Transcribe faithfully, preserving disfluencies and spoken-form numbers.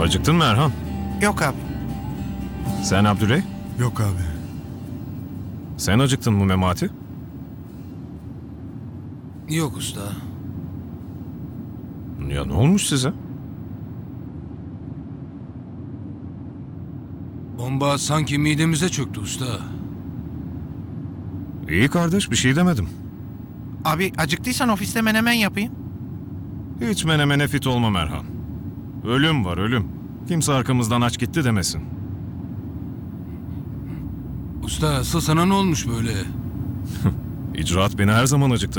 Acıktın mı Erhan? Yok abi. Sen Abdüley? Yok abi. Sen acıktın mı Memati? Yok usta. Ya ne olmuş size? Bomba sanki midemize çöktü usta. İyi kardeş, bir şey demedim. Abi acıktıysan ofiste menemen yapayım. Hiç menemene fit olmam Erhan. Ölüm var, ölüm. Kimse arkamızdan aç gitti demesin. Usta asıl sana ne olmuş böyle? İcraat beni her zaman acıktırır.